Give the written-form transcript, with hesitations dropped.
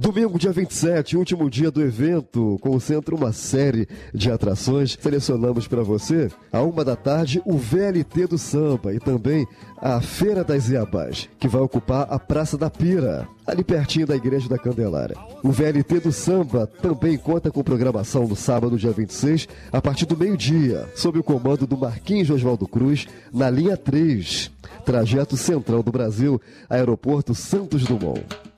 Domingo, dia 27, último dia do evento, concentra uma série de atrações. Selecionamos para você, à 13h, o VLT do Samba e também a Feira das Iabás, que vai ocupar a Praça da Pira, ali pertinho da Igreja da Candelária. O VLT do Samba também conta com programação no sábado, dia 26, a partir do meio-dia, sob o comando do Marquinhos Oswaldo Cruz, na linha 3, trajeto central do Brasil, Aeroporto Santos Dumont.